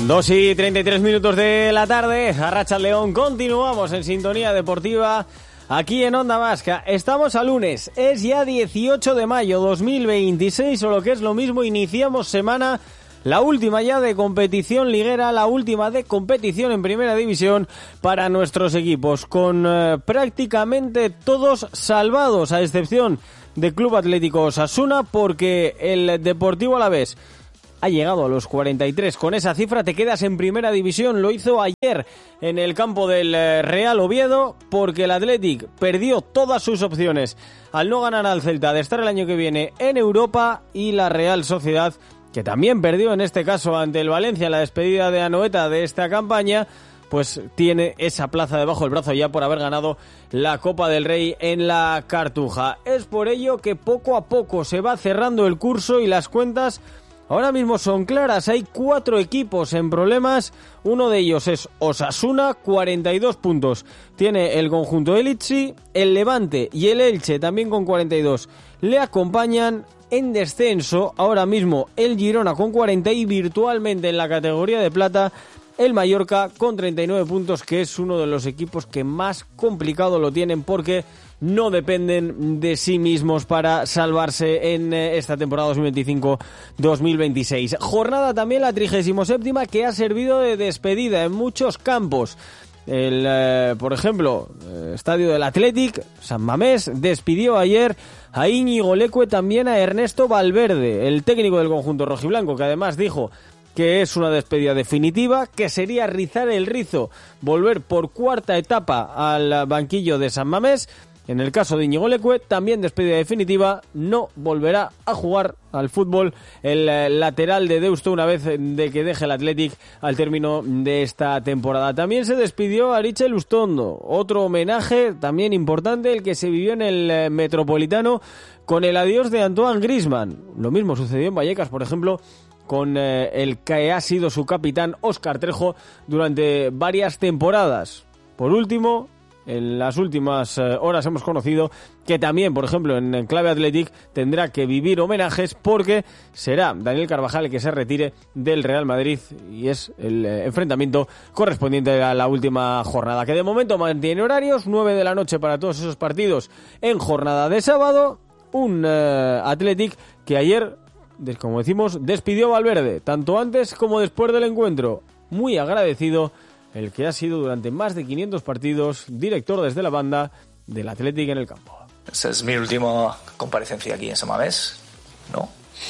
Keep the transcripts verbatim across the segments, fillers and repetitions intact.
dos y treinta y tres minutos de la tarde, Arracha León, continuamos en sintonía deportiva aquí en Onda Vasca. Estamos a lunes, es ya dieciocho de mayo dos mil veintiséis, o lo que es lo mismo, iniciamos semana, la última ya de competición liguera, la última de competición en primera división para nuestros equipos, con eh, prácticamente todos salvados, a excepción de Club Atlético Osasuna, porque el Deportivo Alavés ha llegado a los cuarenta y tres. Con esa cifra te quedas en primera división. Lo hizo ayer en el campo del Real Oviedo, porque el Athletic perdió todas sus opciones al no ganar al Celta de estar el año que viene en Europa, y la Real Sociedad, que también perdió en este caso ante el Valencia en la despedida de Anoeta de esta campaña, pues tiene esa plaza debajo del brazo ya por haber ganado la Copa del Rey en la Cartuja. Es por ello que poco a poco se va cerrando el curso y las cuentas ahora mismo son claras. Hay cuatro equipos en problemas, uno de ellos es Osasuna, cuarenta y dos puntos tiene el conjunto Elitsi, el Levante y el Elche también con cuarenta y dos le acompañan. En descenso ahora mismo el Girona con cuarenta y virtualmente en la categoría de plata el Mallorca con treinta y nueve puntos, que es uno de los equipos que más complicado lo tienen porque no dependen de sí mismos para salvarse en esta temporada dos mil veinticinco dos mil veintiséis. Jornada también la trigésima séptima, que ha servido de despedida en muchos campos. El, eh, por ejemplo, eh, estadio del Athletic, San Mamés, despidió ayer a Íñigo Leque, también a Ernesto Valverde, el técnico del conjunto rojiblanco, que además dijo que es una despedida definitiva, que sería rizar el rizo, volver por cuarta etapa al banquillo de San Mamés. En el caso de Íñigo Leque, también despedida definitiva, no volverá a jugar al fútbol el lateral de Deusto una vez de que deje el Athletic al término de esta temporada. También se despidió a Ariche Lustondo, otro homenaje también importante, el que se vivió en el Metropolitano con el adiós de Antoine Griezmann. Lo mismo sucedió en Vallecas, por ejemplo, con eh, el que ha sido su capitán, Óscar Trejo, durante varias temporadas. Por último, en las últimas eh, horas hemos conocido que también, por ejemplo, en, en clave Athletic tendrá que vivir homenajes, porque será Daniel Carvajal el que se retire del Real Madrid, y es el eh, enfrentamiento correspondiente a la última jornada, que de momento mantiene horarios, nueve de la noche para todos esos partidos en jornada de sábado. Un eh, Athletic que ayer, como decimos, despidió a Valverde, tanto antes como después del encuentro. Muy agradecido el que ha sido durante más de quinientos partidos director desde la banda del Athletic en el campo. Esa es mi última comparecencia aquí en San Mamés, ¿no?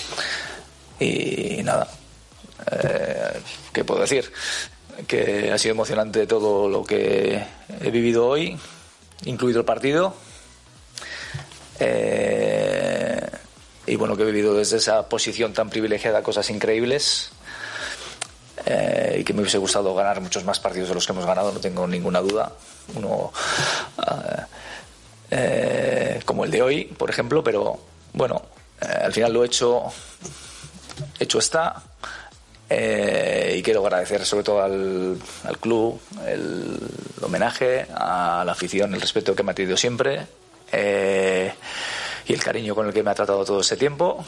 Y nada, eh, ¿qué puedo decir? Que ha sido emocionante todo lo que he vivido hoy, incluido el partido. Eh, y bueno, que he vivido desde esa posición tan privilegiada cosas increíbles. Eh, y que me hubiese gustado ganar muchos más partidos de los que hemos ganado, no tengo ninguna duda. Uno uh, eh, como el de hoy, por ejemplo, pero bueno, eh, al final lo he hecho, hecho está. Eh, y quiero agradecer sobre todo al, al club el, el homenaje, a la afición, el respeto que me ha tenido siempre, eh, y el cariño con el que me ha tratado todo ese tiempo.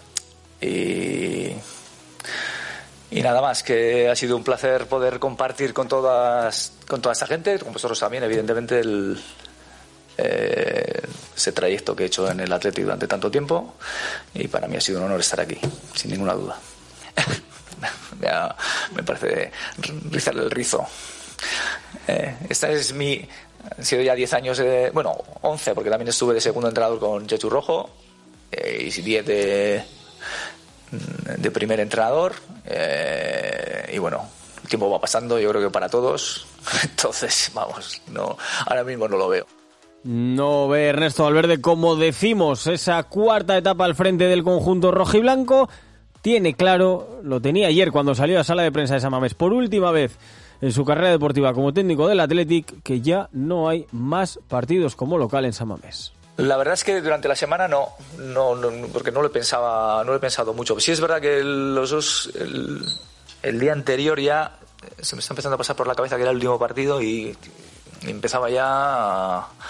Y Y nada más, que ha sido un placer poder compartir con todas con toda esa gente, con vosotros también, evidentemente, el, eh, ese trayecto que he hecho en el Athletic durante tanto tiempo, y para mí ha sido un honor estar aquí, sin ninguna duda. me, ha, me parece rizarle el rizo. Eh, esta es mi... Han sido ya diez años, de, bueno, once, porque también estuve de segundo entrenador con Chechu Rojo, eh, y diez de... de primer entrenador, eh, y bueno, el tiempo va pasando, yo creo que para todos, entonces vamos, no, ahora mismo no lo veo. No ve Ernesto Valverde, como decimos, esa cuarta etapa al frente del conjunto rojiblanco. Tiene claro, lo tenía ayer cuando salió a la sala de prensa de San Mamés por última vez en su carrera deportiva como técnico del Athletic, que ya no hay más partidos como local en San Mamés. La verdad es que durante la semana no, no, no porque no lo pensaba, no lo he pensado mucho. Sí es verdad que los dos, el, el día anterior ya se me está empezando a pasar por la cabeza que era el último partido, y, y empezaba ya a,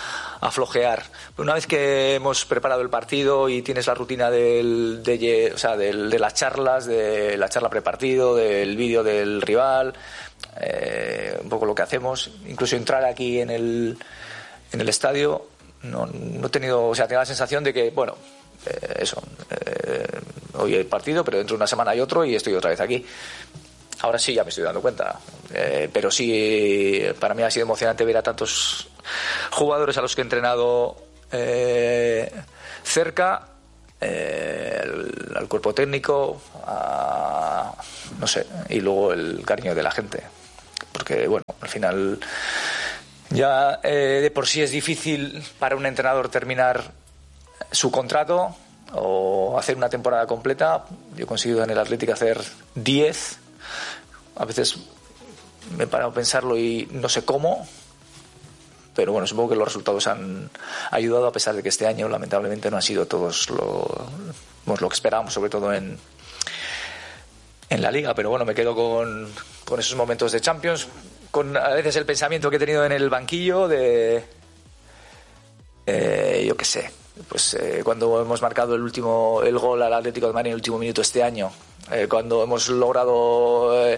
a flojear. Una vez que hemos preparado el partido y tienes la rutina del, de, o sea, del, de las charlas, de la charla prepartido, del vídeo del rival, eh, un poco lo que hacemos, incluso entrar aquí en el, en el estadio, no, no he tenido, o sea, tengo la sensación de que, bueno, eh, eso, eh, hoy hay partido, pero dentro de una semana hay otro y estoy otra vez aquí. Ahora sí ya me estoy dando cuenta, eh, pero sí, para mí ha sido emocionante ver a tantos jugadores a los que he entrenado eh, cerca, eh, el, al cuerpo técnico, a, no sé, y luego el cariño de la gente, porque bueno, al final ya eh, de por sí es difícil para un entrenador terminar su contrato o hacer una temporada completa. Yo he conseguido en el Athletic hacer diez. A veces me he parado a pensarlo y no sé cómo, pero bueno, supongo que los resultados han ayudado, a pesar de que este año lamentablemente no han sido todos lo, pues, lo que esperábamos, sobre todo en, en la Liga. Pero bueno, me quedo con, con esos momentos de Champions, con a veces el pensamiento que he tenido en el banquillo de eh, yo qué sé, pues eh, cuando hemos marcado el último el gol al Atlético de Madrid en el último minuto este año, eh, cuando hemos logrado eh,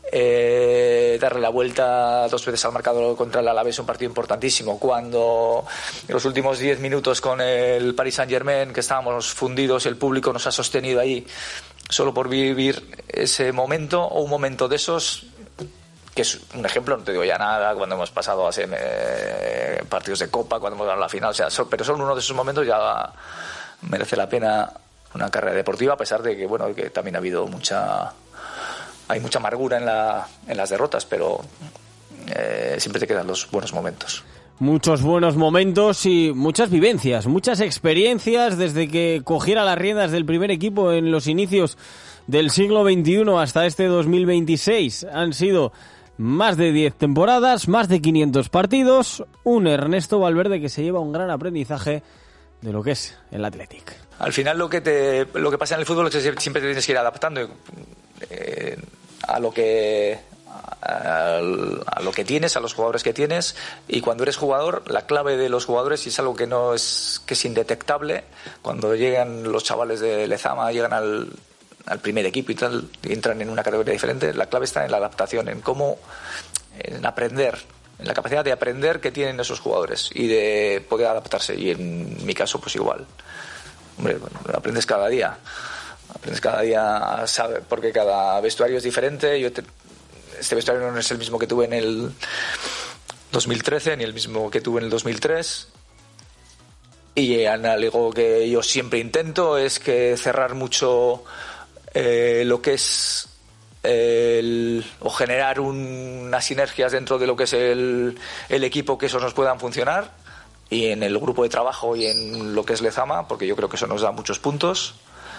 eh, darle la vuelta dos veces al marcador contra el Alavés, un partido importantísimo, cuando en los últimos diez minutos con el Paris Saint-Germain, que estábamos fundidos, el público nos ha sostenido ahí solo por vivir ese momento, o un momento de esos, que es un ejemplo, no te digo ya nada, cuando hemos pasado a ser, eh, partidos de Copa, cuando hemos dado la final, o sea, so, pero solo uno de esos momentos ya merece la pena una carrera deportiva, a pesar de que, bueno, que también ha habido mucha, hay mucha amargura en, la, en las derrotas, pero eh, siempre te quedan los buenos momentos. Muchos buenos momentos y muchas vivencias, muchas experiencias desde que cogiera las riendas del primer equipo en los inicios del siglo veintiuno hasta este dos mil veintiséis. Han sido más de diez temporadas, más de quinientos partidos, un Ernesto Valverde que se lleva un gran aprendizaje de lo que es el Athletic. Al final lo que te lo que pasa en el fútbol es que siempre te tienes que ir adaptando eh, a lo que a, a lo que tienes, a los jugadores que tienes, y cuando eres jugador, la clave de los jugadores, y es algo que no es que es indetectable, cuando llegan los chavales de Lezama, llegan al al primer equipo y tal, y entran en una categoría diferente, la clave está en la adaptación, en cómo, en aprender, en la capacidad de aprender que tienen esos jugadores y de poder adaptarse. Y en mi caso, pues igual. Hombre, bueno, aprendes cada día, aprendes cada día a saber, porque cada vestuario es diferente. Yo te, este vestuario no es el mismo que tuve en el dos mil trece, ni el mismo que tuve en el dos mil tres. Y algo que yo siempre intento es que cerrar mucho Eh, lo que es el, o generar un, unas sinergias dentro de lo que es el, el equipo, que eso nos puedan funcionar, y en el grupo de trabajo y en lo que es Lezama, porque yo creo que eso nos da muchos puntos,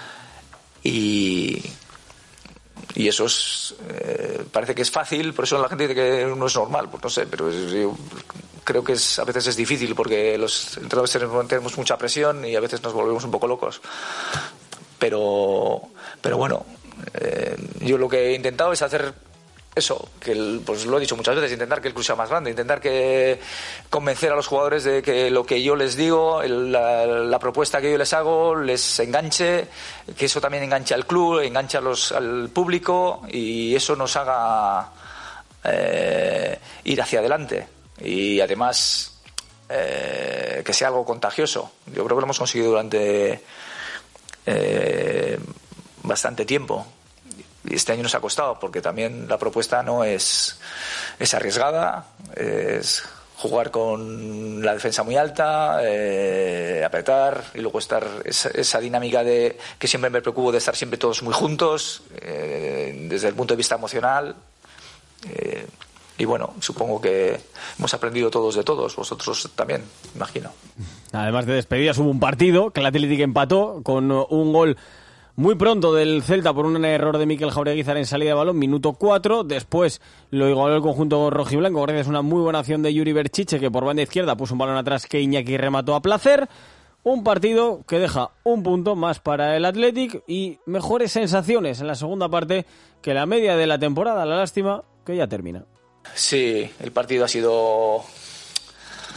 y y eso es eh, parece que es fácil, por eso la gente dice que no es normal, pues no sé, pero es, yo creo que es, a veces es difícil, porque los entrenadores tenemos mucha presión y a veces nos volvemos un poco locos. Pero, pero bueno, eh, yo lo que he intentado es hacer eso, que el, pues lo he dicho muchas veces, intentar que el club sea más grande, intentar que convencer a los jugadores de que lo que yo les digo, el, la, la propuesta que yo les hago, les enganche, que eso también enganche al club, enganche a los, al público, y eso nos haga eh, ir hacia adelante. Y además eh, que sea algo contagioso. Yo creo que lo hemos conseguido durante Eh, bastante tiempo, y este año nos ha costado, porque también la propuesta no es, es arriesgada, es jugar con la defensa muy alta, eh, apretar, y luego estar esa, esa dinámica de que siempre me preocupo de estar siempre todos muy juntos, eh, desde el punto de vista emocional. eh, Y bueno, supongo que hemos aprendido todos de todos, vosotros también, imagino. Además de despedidas, hubo un partido que el Athletic empató con un gol muy pronto del Celta por un error de Mikel Jaureguizar en salida de balón, minuto cuatro. Después lo igualó el conjunto rojiblanco gracias a una muy buena acción de Yuri Berchiche, que por banda izquierda puso un balón atrás que Iñaki remató a placer. Un partido que deja un punto más para el Athletic y mejores sensaciones en la segunda parte que la media de la temporada. La lástima que ya termina. Sí, el partido ha sido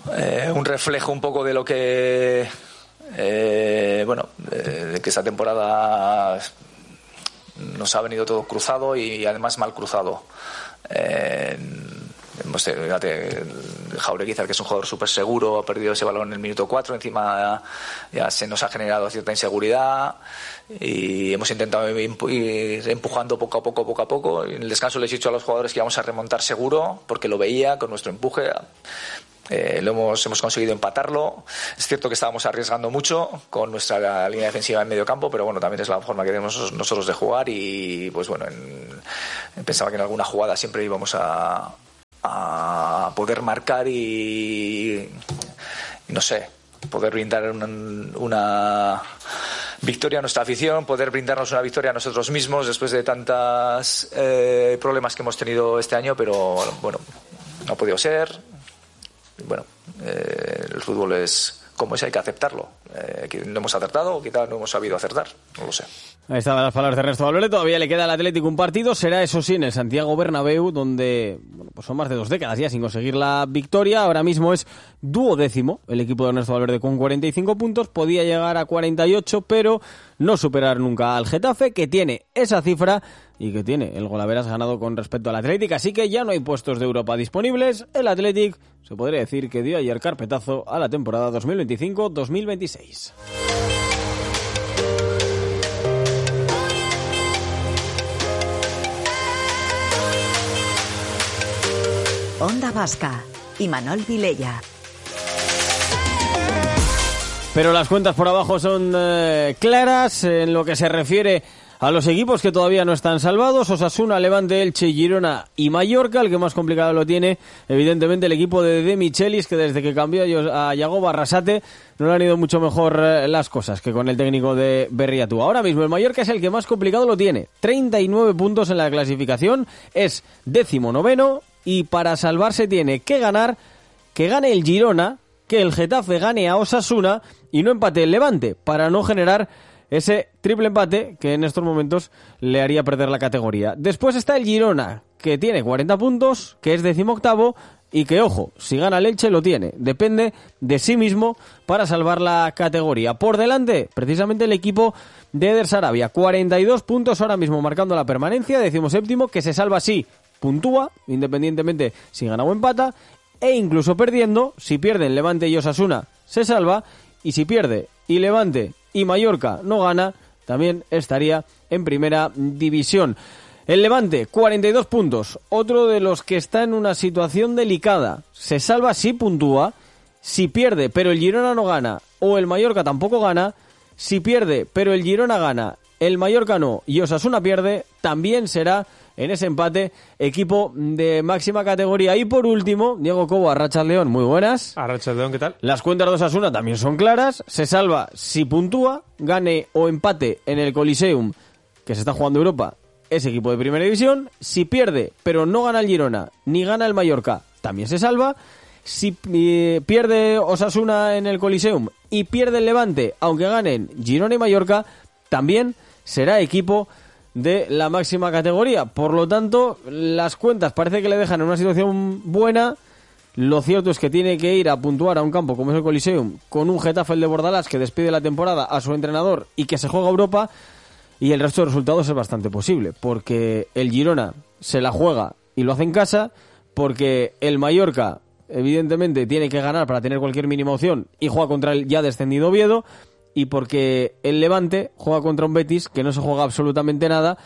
eh, un reflejo un poco de lo que eh, bueno eh, de que esta temporada nos ha venido todo cruzado y además mal cruzado. Eh, fíjate, Jauregui, que es un jugador súper seguro, ha perdido ese balón en el minuto cuatro, encima ya se nos ha generado cierta inseguridad y hemos intentado ir empujando poco a poco, poco a poco. En el descanso les he dicho a los jugadores que íbamos a remontar seguro, porque lo veía con nuestro empuje. Eh, lo hemos, hemos conseguido empatarlo. Es cierto que estábamos arriesgando mucho con nuestra línea defensiva en medio campo, pero bueno, también es la forma que tenemos nosotros de jugar y pues bueno, en, pensaba que en alguna jugada siempre íbamos a, a poder marcar y, y no sé, poder brindar una, una victoria a nuestra afición, poder brindarnos una victoria a nosotros mismos después de tantos eh, problemas que hemos tenido este año, pero bueno, no ha podido ser. Bueno, eh, el fútbol es como es, hay que aceptarlo. Eh, que no hemos acertado o quizás no hemos sabido acertar, no lo sé. Ahí estaban las palabras de Ernesto Valverde. Todavía le queda al Atlético un partido, será eso sí en el Santiago Bernabéu, donde bueno, pues son más de dos décadas ya sin conseguir la victoria. Ahora mismo es duodécimo el equipo de Ernesto Valverde con cuarenta y cinco puntos, podía llegar a cuarenta y ocho, pero no superar nunca al Getafe, que tiene esa cifra y que tiene el golaveras ganado con respecto al Athletic, así que ya no hay puestos de Europa disponibles. El Athletic se podría decir que dio ayer carpetazo a la temporada dos mil veinticinco dos mil veintiséis. Onda Vasca, Imanol Vilella. Pero las cuentas por abajo son eh, claras en lo que se refiere a los equipos que todavía no están salvados: Osasuna, Levante, Elche, Girona y Mallorca. El que más complicado lo tiene, evidentemente, el equipo de De Michelis, que desde que cambió a Yagoba Arrasate no le han ido mucho mejor las cosas que con el técnico de Berriatúa. Ahora mismo el Mallorca es el que más complicado lo tiene, treinta y nueve puntos en la clasificación, es décimo noveno y para salvarse tiene que ganar, que gane el Girona, que el Getafe gane a Osasuna y no empate el Levante, para no generar ese triple empate que en estos momentos le haría perder la categoría. Después está el Girona, que tiene cuarenta puntos, que es decimoctavo y que, ojo, si gana el Elche lo tiene. Depende de sí mismo para salvar la categoría. Por delante, precisamente el equipo de Eder Sarabia, cuarenta y dos puntos ahora mismo marcando la permanencia, decimoséptimo, que se salva si puntúa, independientemente si gana o empata, e incluso perdiendo, si pierden Levante y Osasuna, se salva, y si pierde y Levante y Mallorca no gana, también estaría en primera división. El Levante, cuarenta y dos puntos, otro de los que está en una situación delicada. Se salva si puntúa, si pierde pero el Girona no gana, o el Mallorca tampoco gana. Si pierde pero el Girona gana, el Mallorca no y Osasuna pierde, también será en ese empate equipo de máxima categoría. Y por último, Diego Cobo, Arratsaldeon, muy buenas. Arratsaldeon, ¿qué tal? Las cuentas de Osasuna también son claras. Se salva si puntúa, gane o empate en el Coliseum, que se está jugando Europa, ese equipo de primera división. Si pierde, pero no gana el Girona, ni gana el Mallorca, también se salva. Si eh, pierde Osasuna en el Coliseum y pierde el Levante, aunque ganen Girona y Mallorca, también será equipo de la máxima categoría. Por lo tanto, las cuentas parece que le dejan en una situación buena. Lo cierto es que tiene que ir a puntuar a un campo como es el Coliseum con un Getafe, el de Bordalás, que despide la temporada a su entrenador y que se juega Europa, y el resto de resultados es bastante posible, porque el Girona se la juega y lo hace en casa, porque el Mallorca evidentemente tiene que ganar para tener cualquier mínima opción y juega contra el ya descendido Oviedo, y porque el Levante juega contra un Betis que no se juega absolutamente nada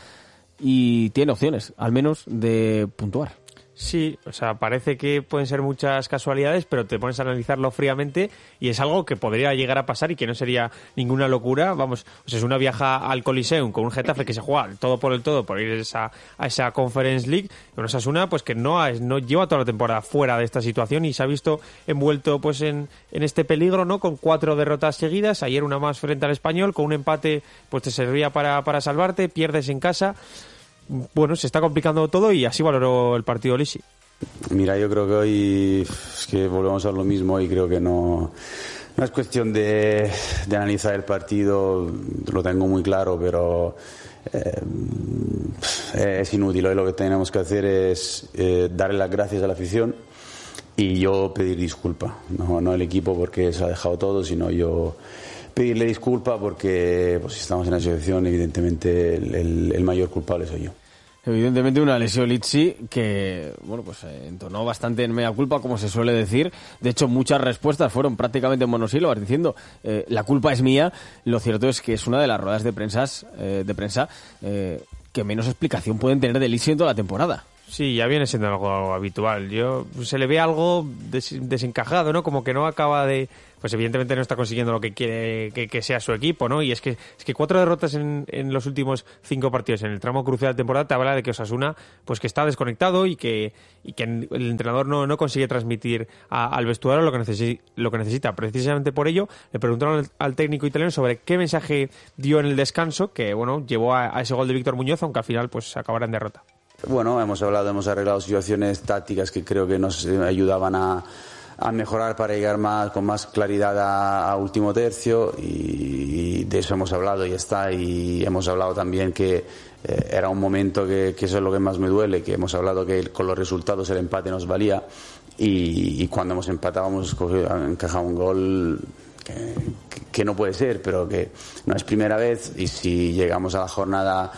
y tiene opciones, al menos, de puntuar. Sí, o sea, parece que pueden ser muchas casualidades, pero te pones a analizarlo fríamente y es algo que podría llegar a pasar y que no sería ninguna locura. Vamos, o sea, es una viaja al Coliseum con un Getafe que se juega todo por el todo por ir a esa, a esa Conference League, y una Osasuna pues que no, ha, no lleva toda la temporada fuera de esta situación y se ha visto envuelto pues en, en este peligro, ¿no? Con cuatro derrotas seguidas, ayer una más frente al Español, con un empate pues te servía para, para salvarte, pierdes en casa. Bueno, se está complicando todo y así valoró el partido Lisi. Mira, yo creo que hoy es que volvemos a lo mismo y creo que no, no es cuestión de, de analizar el partido, lo tengo muy claro, pero eh, es inútil. Hoy lo que tenemos que hacer es eh, darle las gracias a la afición y yo pedir disculpa, no, no el equipo porque se ha dejado todo, sino yo pedirle disculpa porque pues, si estamos en la situación, evidentemente el, el, el mayor culpable soy yo. Evidentemente una lesión Litsi que, bueno, pues entonó bastante en mea culpa, como se suele decir. De hecho, muchas respuestas fueron prácticamente en monosílabas diciendo eh, la culpa es mía. Lo cierto es que es una de las ruedas de prensa, eh, de prensa eh, que menos explicación pueden tener de Litsi en toda la temporada. Sí, ya viene siendo algo habitual. Yo se le ve algo des, desencajado, ¿no? Como que no acaba de... Pues evidentemente no está consiguiendo lo que quiere que, que sea su equipo, ¿no? Y es que es que cuatro derrotas en, en los últimos cinco partidos en el tramo crucial de la temporada te habla de que Osasuna pues que está desconectado y que y que el entrenador no, no consigue transmitir a, al vestuario lo que, necesi, lo que necesita. Precisamente por ello le preguntaron al, al técnico italiano sobre qué mensaje dio en el descanso que, bueno, llevó a, a ese gol de Víctor Muñoz, aunque al final pues acabara en derrota. Bueno, hemos hablado, hemos arreglado situaciones tácticas que creo que nos ayudaban a, a mejorar para llegar más con más claridad a, a último tercio y, y de eso hemos hablado y está. Y hemos hablado también que eh, era un momento que, que eso es lo que más me duele, que hemos hablado que con los resultados el empate nos valía y, y cuando hemos empatado hemos encajado un gol que, que no puede ser, pero que no es primera vez y si llegamos a la jornada,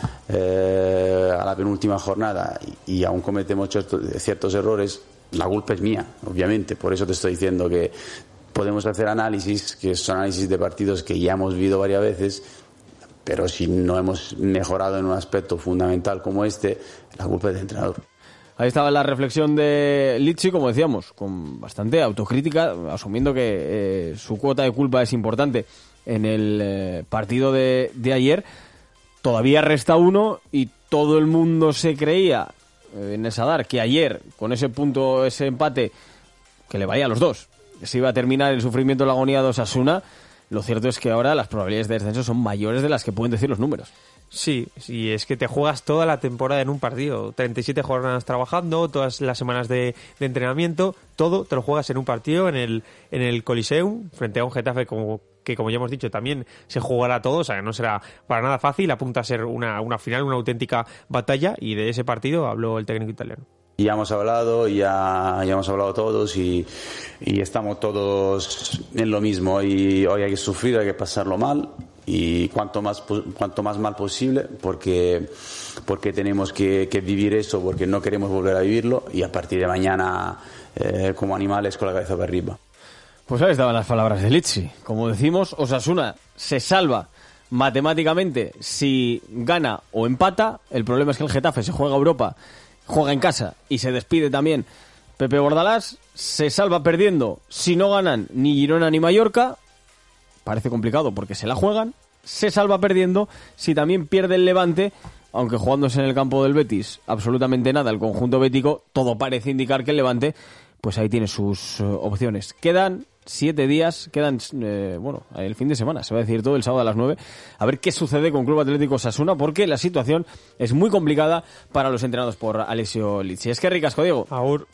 eh, a la penúltima jornada y, y aún cometemos ciertos errores, la culpa es mía, obviamente. Por eso te estoy diciendo que podemos hacer análisis, que son análisis de partidos que ya hemos vivido varias veces, pero si no hemos mejorado en un aspecto fundamental como este, la culpa es del entrenador. Ahí estaba la reflexión de Litsi, como decíamos, con bastante autocrítica, asumiendo que eh, su cuota de culpa es importante en el eh, partido de, de ayer. Todavía resta uno y todo el mundo se creía eh, en Sadar que ayer, con ese punto, ese empate, que le valía a los dos, se iba a terminar el sufrimiento, la agonía de Osasuna. Lo cierto es que ahora las probabilidades de descenso son mayores de las que pueden decir los números. Sí, sí, es que te juegas toda la temporada en un partido, treinta y siete jornadas trabajando, todas las semanas de, de entrenamiento, todo te lo juegas en un partido en el en el Coliseum, frente a un Getafe como que, como ya hemos dicho, también se jugará todo, o sea, no será para nada fácil, apunta a ser una, una final, una auténtica batalla, y de ese partido habló el técnico italiano. Ya hemos hablado, ya, ya hemos hablado todos y, y estamos todos en lo mismo. Y hoy hay que sufrir, hay que pasarlo mal y cuanto más cuanto más mal posible porque porque tenemos que, que vivir eso, porque no queremos volver a vivirlo y a partir de mañana eh, como animales con la cabeza para arriba. Pues ahí estaban las palabras de Litsi. Como decimos, Osasuna se salva matemáticamente si gana o empata. El problema es que el Getafe se juega a Europa, juega en casa y se despide también Pepe Bordalás. Se salva perdiendo si no ganan ni Girona ni Mallorca. Parece complicado porque se la juegan. Se salva perdiendo si también pierde el Levante, aunque jugándose en el campo del Betis absolutamente nada el conjunto bético, todo parece indicar que el Levante pues ahí tiene sus uh, opciones. Quedan siete días, quedan, eh, bueno, el fin de semana, se va a decir todo el sábado a las nueve, a ver qué sucede con Club Atlético Osasuna, porque la situación es muy complicada para los entrenados por Alessio Litsi. Es que ricasco, Diego. Agur.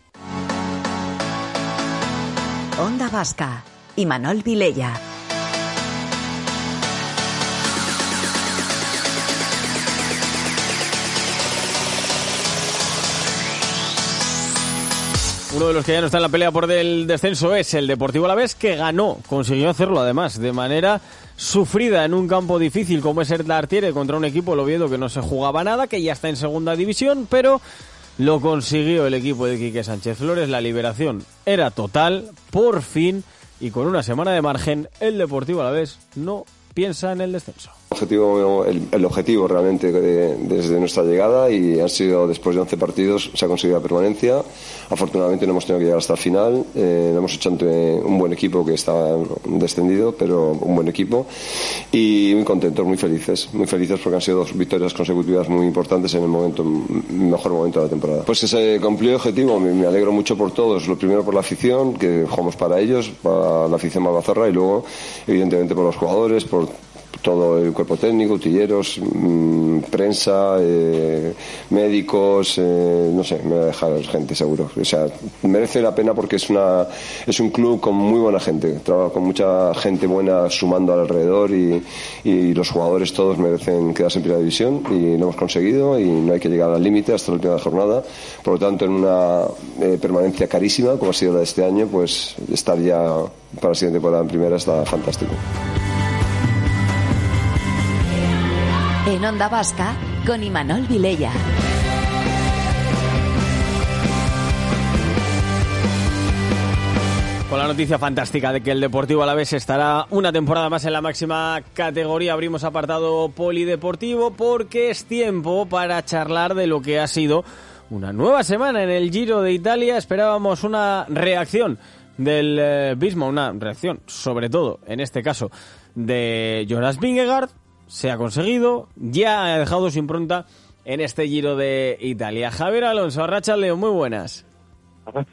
Onda Vasca, Imanol Vilella. Uno de los que ya no está en la pelea por el descenso es el Deportivo Alavés, que ganó, consiguió hacerlo además de manera sufrida en un campo difícil como es el Tartiere contra un equipo, el Oviedo, que no se jugaba nada, que ya está en segunda división, pero lo consiguió el equipo de Quique Sánchez Flores. La liberación era total, por fin, y con una semana de margen, el Deportivo Alavés no piensa en el descenso. Objetivo, el, el objetivo realmente de, desde nuestra llegada, y han sido después de once partidos se ha conseguido la permanencia. Afortunadamente no hemos tenido que llegar hasta el final, eh, lo hemos hecho ante un buen equipo que estaba descendido, pero un buen equipo, y muy contentos, muy felices, muy felices porque han sido dos victorias consecutivas muy importantes en el momento, mejor momento de la temporada. Pues ese cumplió el objetivo, me, me alegro mucho por todos, lo primero por la afición, que jugamos para ellos, para la afición malvazorra, y luego evidentemente por los jugadores, por todo el cuerpo técnico, utilleros, mmm, prensa, eh, médicos, eh, no sé, me va a dejar gente seguro. O sea, merece la pena porque es una es un club con muy buena gente, trabaja con mucha gente buena sumando alrededor y, y los jugadores todos merecen quedarse en primera división y lo hemos conseguido y no hay que llegar al límite hasta la última jornada. Por lo tanto, en una eh, permanencia carísima como ha sido la de este año, pues estar ya para la siguiente temporada en primera está fantástico. En Onda Vasca, con Imanol Vilella. Con la noticia fantástica de que el Deportivo Alavés estará una temporada más en la máxima categoría, abrimos apartado polideportivo porque es tiempo para charlar de lo que ha sido una nueva semana en el Giro de Italia. Esperábamos una reacción del eh, Visma, una reacción sobre todo, en este caso, de Jonas Vingegaard. Se ha conseguido, ya ha dejado su impronta en este Giro de Italia. Javier Alonso, Arratsaldeon, muy buenas.